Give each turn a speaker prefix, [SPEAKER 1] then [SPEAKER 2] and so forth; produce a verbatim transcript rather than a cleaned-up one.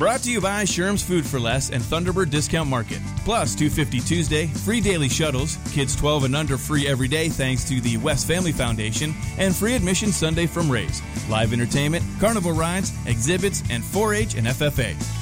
[SPEAKER 1] Brought to you by Sherm's Food for Less and Thunderbird Discount Market. Plus, two fifty Tuesday, free daily shuttles, kids twelve and under free every day thanks to the West Family Foundation, and free admission Sunday from Rays. Live entertainment, carnival rides, exhibits, and four H and F F A.